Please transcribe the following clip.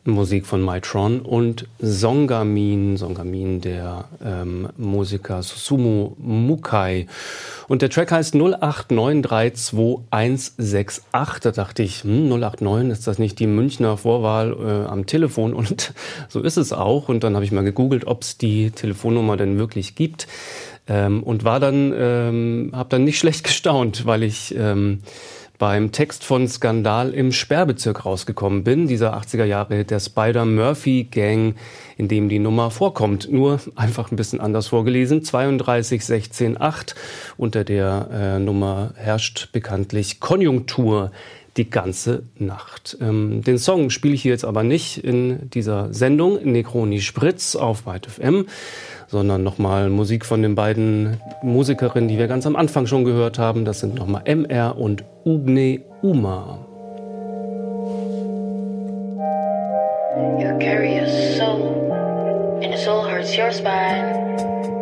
Musik von Maitron und Songamin, der Musiker Susumu Mukai. Und der Track heißt 089322168. Da dachte ich, 089, ist das nicht die Münchner Vorwahl am Telefon? Und so ist es auch. Und dann habe ich mal gegoogelt, ob es die Telefonnummer denn wirklich gibt. Und habe dann nicht schlecht gestaunt, weil ich beim Text von Skandal im Sperrbezirk rausgekommen bin, dieser 80er Jahre der Spider-Murphy-Gang, in dem die Nummer vorkommt. Nur einfach ein bisschen anders vorgelesen. 32168. Unter der Nummer herrscht bekanntlich Konjunktur die ganze Nacht. Den Song spiele ich hier jetzt aber nicht in dieser Sendung Necroni Spritz auf White FM, sondern nochmal Musik von den beiden Musikerinnen, die wir ganz am Anfang schon gehört haben. Das sind nochmal MR und Ugne Uma. You carry a soul, and the soul hurts your spine.